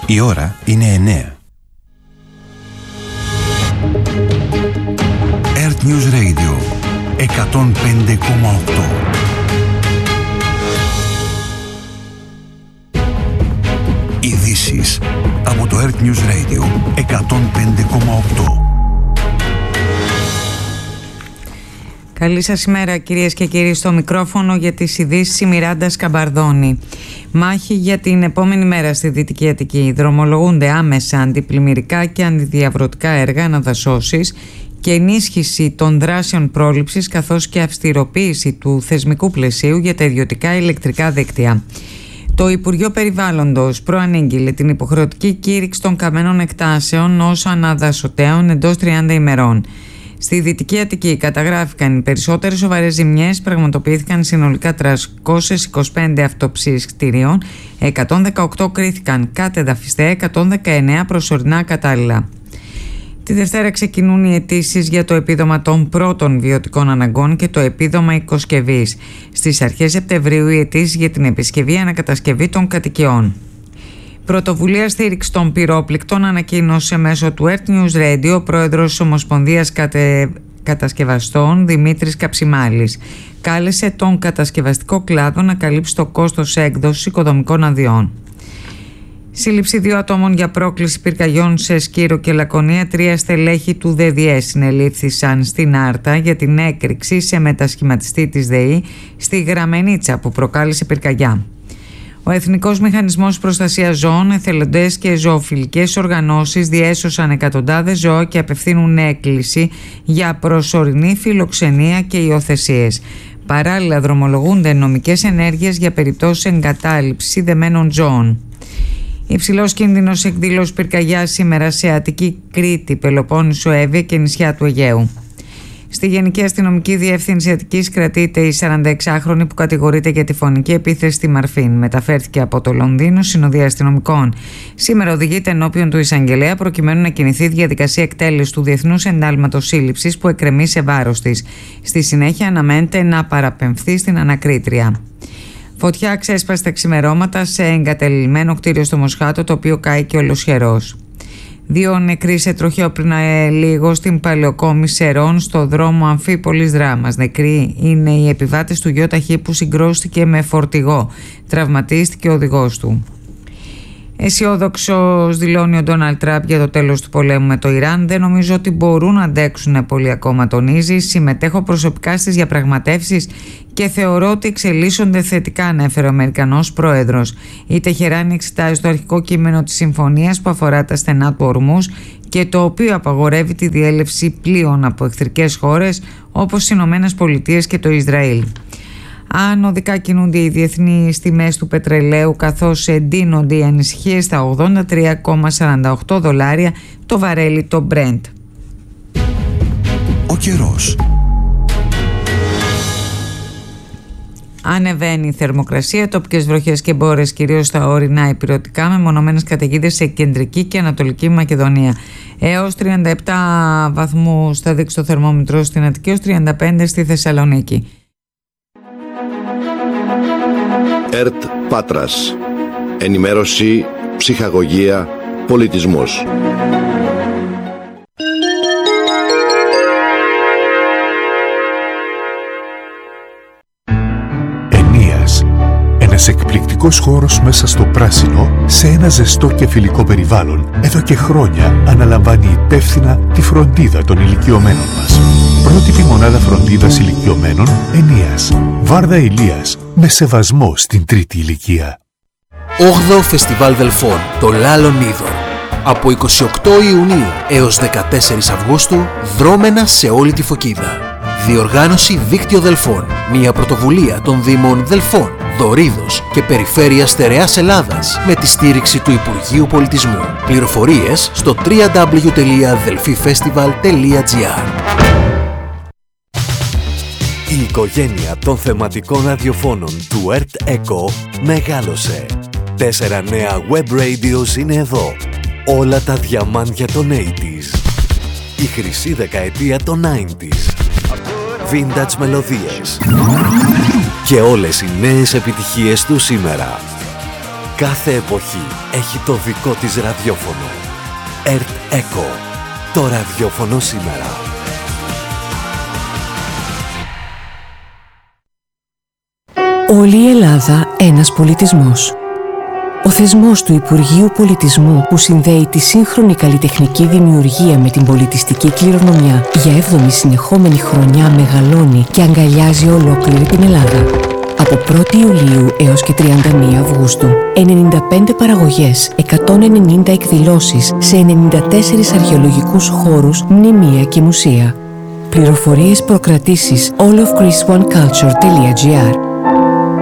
Η ώρα είναι 9. Earth News Radio 105,8. Ειδήσεις από το Earth News Radio 105,8. Καλή σας ημέρα κυρίες και κύριοι, στο μικρόφωνο για τις ειδήσεις η Μιράντα Σκαμπαρδόνη. Μάχη για την επόμενη μέρα στη Δυτική Αττική. Δρομολογούνται άμεσα αντιπλημμυρικά και αντιδιαβρωτικά έργα αναδασώσεις και ενίσχυση των δράσεων πρόληψης, καθώς και αυστηροποίηση του θεσμικού πλαισίου για τα ιδιωτικά ηλεκτρικά δίκτυα. Το Υπουργείο Περιβάλλοντος προανήγγειλε την υποχρεωτική κήρυξη των καμένων εκτάσεων ως αναδασωτέων εντός 30 ημερών. Στη Δυτική Αττική καταγράφηκαν οι περισσότερες σοβαρές ζημιές, πραγματοποιήθηκαν συνολικά 325 αυτοψίες κτηρίων, 118 κρίθηκαν κατεδαφιστέα, 119 προσωρινά κατάλληλα. Τη Δευτέρα ξεκινούν οι αιτήσεις για το επίδομα των πρώτων βιωτικών αναγκών και το επίδομα οικοσκευής. Στις αρχές Σεπτεμβρίου οι αιτήσεις για την επισκευή ανακατασκευή των κατοικιών. Πρωτοβουλία στήριξη των πυρόπληκτων ανακοίνωσε μέσω του Earth News Radio ο πρόεδρος της Ομοσπονδίας Κατασκευαστών Δημήτρης Καψιμάλης. Κάλεσε τον κατασκευαστικό κλάδο να καλύψει το κόστος έκδοσης οικοδομικών αδειών. Σύλληψη 2 ατόμων για πρόκληση πυρκαγιών σε Σκύρο και Λακωνία. 3 στελέχη του ΔΔΕ συνελήφθησαν στην Άρτα για την έκρηξη σε μετασχηματιστή της ΔΕΗ στη Γραμμενίτσα που προκάλεσε πυρκαγιά. Ο Εθνικός Μηχανισμός Προστασίας Ζώων, εθελοντές και ζωοφιλικές οργανώσεις διέσωσαν εκατοντάδες ζώα και απευθύνουν έκκληση για προσωρινή φιλοξενία και υιοθεσίες. Παράλληλα δρομολογούνται νομικές ενέργειες για περιπτώσεις εγκατάλειψης ειδεμένων ζώων. Υψηλός κίνδυνος εκδήλωση πυρκαγιά σήμερα σε Αττική, Κρήτη, Πελοπόννησο, Εύβοια και νησιά του Αιγαίου. Στη Γενική Αστυνομική Διεύθυνση Αττικής κρατείται η 46χρονη που κατηγορείται για τη φωνική επίθεση στη Μαρφίν. Μεταφέρθηκε από το Λονδίνο συνοδεία αστυνομικών. Σήμερα οδηγείται ενώπιον του εισαγγελέα προκειμένου να κινηθεί διαδικασία εκτέλεσης του Διεθνούς Εντάλματος Σύλληψης που εκκρεμεί σε βάρος της. Στη συνέχεια αναμένεται να παραπεμφθεί στην ανακρίτρια. Φωτιά ξέσπασε τα ξημερώματα σε εγκατελειμμένο κτίριο στο Μοσχάτο, το οποίο κάηκε ολοσχερός. 2 νεκροί σε τροχαίο πριν λίγο στην Παλαιοκόμη Σερών στο δρόμο Αμφίπολης Δράμας. Νεκροί είναι οι επιβάτες του ΙΟΤΑΧ που συγκρούστηκε με φορτηγό. Τραυματίστηκε ο οδηγός του. Αισιόδοξος δηλώνει ο Ντόναλντ Τραμπ για το τέλος του πολέμου με το Ιράν. Δεν νομίζω ότι μπορούν να αντέξουν πολύ ακόμα, τονίζει. Συμμετέχω προσωπικά στις διαπραγματεύσεις και θεωρώ ότι εξελίσσονται θετικά, ανέφερε ο Αμερικανός πρόεδρος. Η Τεχεράνη εξετάζει το αρχικό κείμενο της συμφωνίας που αφορά τα στενά του Ορμούς και το οποίο απαγορεύει τη διέλευση πλοίων από εχθρικές χώρες όπως οι Ηνωμένες Πολιτείες και το Ισραήλ. Ανωδικά κινούνται οι διεθνείς τιμές του πετρελαίου, καθώς εντείνονται οι ανησυχίες στα $83,48 το βαρέλι το Brent. Ο καιρός. Ανεβαίνει η θερμοκρασία, τοπικές βροχές και μπόρες κυρίως στα ορεινά ηπειρωτικά, με μονομένες καταιγίδες σε κεντρική και ανατολική Μακεδονία. Έως 37 βαθμούς θα δείξει το θερμόμετρο στην Αττική, ως 35 στη Θεσσαλονίκη. ΕΡΤ Πάτρας. Ενημέρωση, ψυχαγωγία, πολιτισμός. Ενίας. Ένας εκπληκτικός χώρος μέσα στο πράσινο, σε ένα ζεστό και φιλικό περιβάλλον. Εδώ και χρόνια αναλαμβάνει υπεύθυνα τη φροντίδα των ηλικιωμένων μας. Πρότυπη μονάδα φροντίδας ηλικιωμένων Ενίας. Βάρδα Ηλίας. Με σεβασμό στην τρίτη ηλικία. 8ο Φεστιβάλ Δελφών, το Λάλον Είδωρ. Από 28 Ιουνίου έως 14 Αυγούστου, δρόμενα σε όλη τη Φωκίδα. Διοργάνωση Δίκτυο Δελφών. Μια πρωτοβουλία των Δήμων Δελφών, Δωρίδος και Περιφέρειας Στερεάς Ελλάδας με τη στήριξη του Υπουργείου Πολιτισμού. Πληροφορίες στο www.delfifestival.gr. Η οικογένεια των θεματικών ραδιοφώνων του Earth Echo μεγάλωσε. 4 νέα web radios είναι εδώ. Όλα τα διαμάντια των 80s. Η χρυσή δεκαετία των 90s. Vintage μελωδίες. Και όλες οι νέες επιτυχίες του σήμερα. Κάθε εποχή έχει το δικό της ραδιόφωνο. ΕΡΤ ΕΚΟ. Το ραδιόφωνο σήμερα. Όλη η Ελλάδα ένας πολιτισμός. Ο θεσμός του Υπουργείου Πολιτισμού που συνδέει τη σύγχρονη καλλιτεχνική δημιουργία με την πολιτιστική κληρονομιά για 7η συνεχόμενη χρονιά μεγαλώνει και αγκαλιάζει ολόκληρη την Ελλάδα. Από 1η Ιουλίου έως και 31 Αυγούστου, 95 παραγωγές, 190 εκδηλώσεις σε 94 αρχαιολογικούς χώρους, μνημεία και μουσεία. Πληροφορίες προκρατήσεις allofgreeceoneculture.gr.